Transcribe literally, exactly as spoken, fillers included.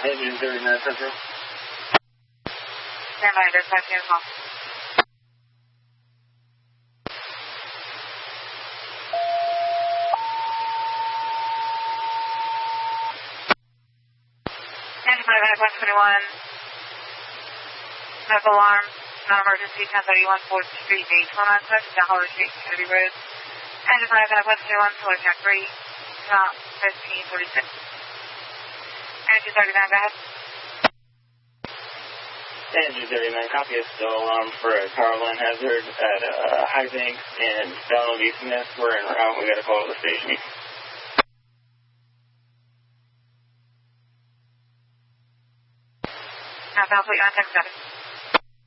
Engine thirty-nine, Central. Stand by, dispatch, your call. Engine five, West twenty-one. Medical alarm, non-emergency, ten thirty-one fourth Street, Daytona, touchdown, Howard Street, Kennedy Road. Engine five, West twenty-one, solar track three, stop, fifteen forty-six. Engine thirty-nine, go ahead. Engine thirty-nine, copy a still alarm for a power line hazard at uh, High Banks and Donald E. Smith. We're en route. We got to call the station. Now, I'll put you on text status.